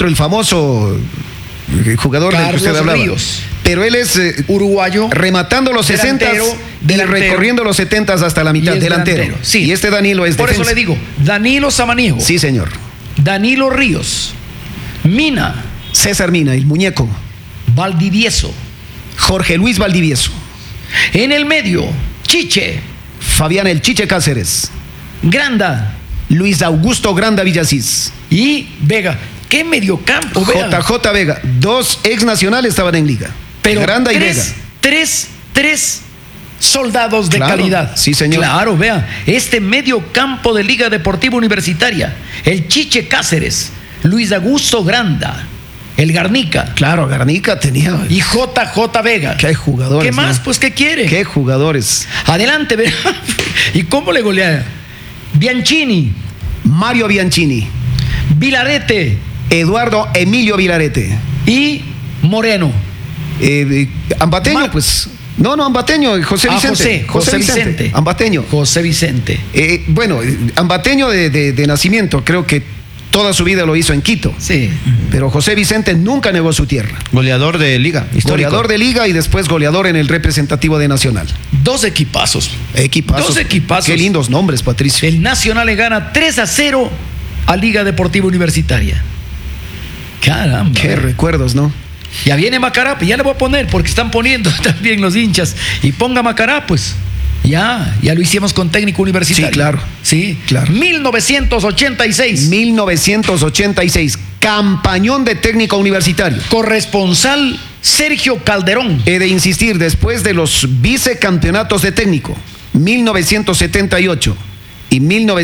otro, el famoso jugador del que usted hablaba. Ríos. Pero él es uruguayo, rematando los 60 y recorriendo los 70 hasta la mitad, delantero. Sí. Y este Danilo es Por defensa. eso le digo, Danilo Samaniego. Sí, señor. Danilo Ríos. Mina. César Mina, el muñeco. Valdivieso. Jorge Luis Valdivieso. En el medio, Chiche. Fabián el Chiche Cáceres. Granda. Luis Augusto Granda Villasís. Y Vega. ¿Qué mediocampo, Vega? JJ Vega. 2 ex nacionales estaban en liga. Pero Granda y Vega. Tres soldados de calidad. Sí, señor. Claro, vea. Este mediocampo de Liga Deportiva Universitaria. El Chiche Cáceres. Luis Augusto Granda. El Garnica. Claro, Garnica tenía. Y JJ Vega. Qué jugadores. ¿Qué más? ¿No? Pues, ¿qué quiere? Qué jugadores. Adelante, vea. ¿Y cómo le golea? Bianchini. Mario Bianchini. Vilarete. Eduardo Emilio Vilarete. Y Moreno. Ambateño, pues. No, Ambateño, José Vicente. José Vicente. Ambateño. José Vicente. Bueno, Ambateño de nacimiento, creo que toda su vida lo hizo en Quito. Sí. Pero José Vicente nunca negó su tierra. Goleador de liga, histórico. Goleador de liga y después goleador en el representativo de Nacional. 2 equipazos. Equipazos. 2 equipazos. Qué lindos nombres, Patricio. El Nacional le gana 3-0 a Liga Deportiva Universitaria. Caramba. Qué recuerdos, ¿no? Ya viene Macará, ya le voy a poner porque están poniendo también los hinchas. Y ponga Macará, pues. Ya lo hicimos con técnico universitario. Sí, claro. Sí, claro. 1986. 1986. Campañón de técnico universitario. Corresponsal Sergio Calderón. He de insistir, después de los vicecampeonatos de técnico, 1978 y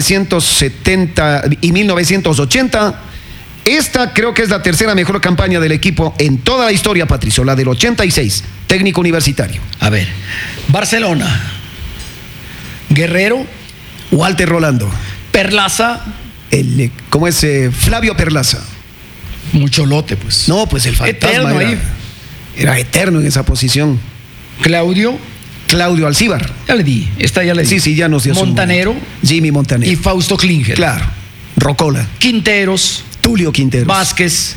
1980, esta creo que es la tercera mejor campaña del equipo en toda la historia, Patricio, la del 86, técnico universitario. A ver, Barcelona, Guerrero, Walter Rolando, Perlaza, ¿cómo es? Flavio Perlaza. Mucho lote, pues. No, pues el fantasma eterno era eterno en esa posición. Claudio Alcíbar. Ya le di, ya le di. Sí, ya nos dio Montanero. Jimmy Montanero. Y Fausto Klinger. Claro. Rocola. Quinteros. Tulio Quinteros. Vázquez.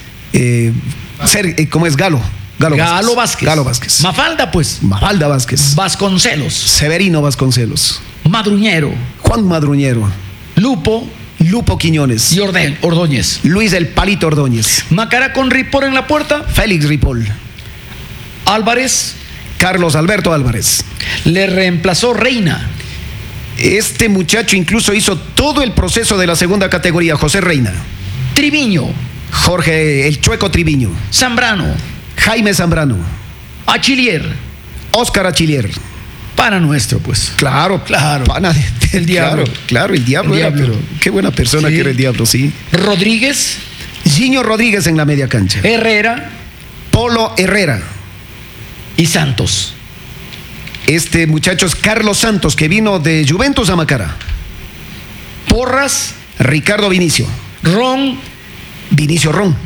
¿Cómo es? Galo Vázquez. Mafalda, pues. Mafalda Vázquez. Vasconcelos. Severino Vasconcelos. Madruñero. Juan Madruñero. Lupo Quiñones. Y Ordóñez. Luis el Palito Ordóñez. Macará con Ripoll en la puerta. Félix Ripoll. Álvarez. Carlos Alberto Álvarez. Le reemplazó Reina. Este muchacho incluso hizo todo el proceso de la segunda categoría, José Reina. Triviño. Jorge el Chueco Triviño. Zambrano. Jaime Zambrano. Achillier. Óscar Achillier. Pana nuestro, pues. Claro. Pana el diablo. Claro, el diablo era, pero qué buena persona que era el diablo, sí. Rodríguez. Giño Rodríguez en la media cancha. Herrera. Polo Herrera. Y Santos. Este muchacho es Carlos Santos, que vino de Juventus a Macará. Porras. Ricardo Vinicio. Vinicio Ron.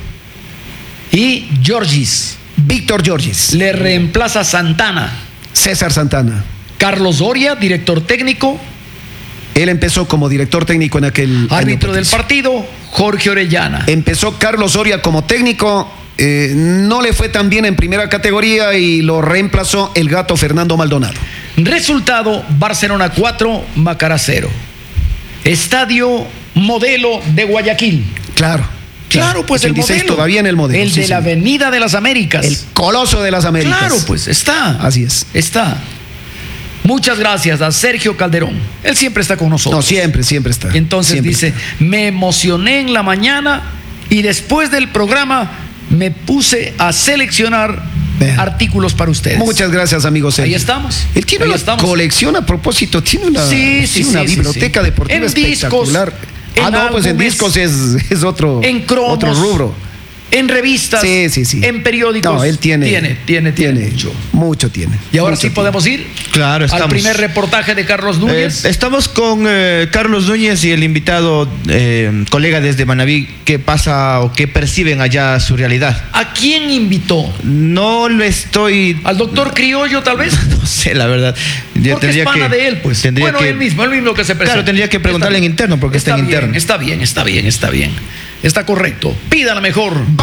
Y Giorgis. Víctor Giorgis. Le reemplaza Santana. César Santana. Carlos Doria, director técnico. Él empezó como director técnico en aquel árbitro del partido, Jorge Orellana. Empezó Carlos Doria como técnico. No le fue tan bien en primera categoría y lo reemplazó el gato Fernando Maldonado. Resultado: Barcelona 4, Macará 0. Estadio Modelo de Guayaquil. Claro, pues el modelo. Todavía en el modelo. El de la Avenida de las Américas. El Coloso de las Américas. Claro, pues está. Así es. Está. Muchas gracias a Sergio Calderón. Él siempre está con nosotros. No, siempre está. Entonces dice, me emocioné en la mañana y después del programa me puse a seleccionar artículos para ustedes. Muchas gracias, amigo Sergio. Ahí estamos. Él tiene una colección, a propósito, tiene una biblioteca deportiva espectacular. Discos, en discos es otro, en cromos, otro rubro. En revistas, en periódicos. No, él tiene mucho tiene. Y ahora sí podemos ir. Claro, estamos. Al primer reportaje de Carlos Núñez. Estamos con Carlos Núñez y el invitado colega desde Manabí. ¿Qué pasa o qué perciben allá su realidad? ¿A quién invitó? No lo estoy. ¿Al doctor Criollo, tal vez? No sé, la verdad. Porque es pana de él, pues. Él mismo que se presenta. Claro, tendría que preguntarle en interno porque está en interno. Está bien. Está correcto. Pida la mejor.